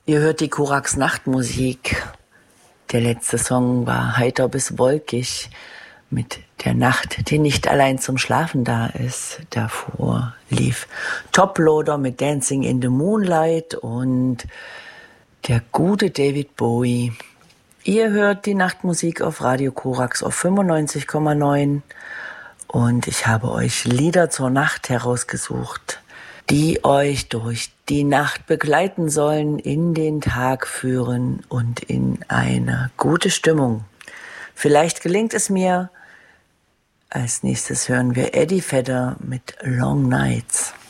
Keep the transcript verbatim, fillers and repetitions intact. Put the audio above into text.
Ihr hört die Korax Nachtmusik. Der letzte Song war heiter bis wolkig mit der Nacht, die nicht allein zum Schlafen da ist. Davor lief Toploader mit Dancing in the Moonlight und der gute David Bowie. Ihr hört die Nachtmusik auf Radio Korax auf fünfundneunzig Komma neun und ich habe euch Lieder zur Nacht herausgesucht, die euch durch die Nacht begleiten sollen, in den Tag führen und in eine gute Stimmung. Vielleicht gelingt es mir. Als nächstes hören wir Eddie Vedder mit Long Nights.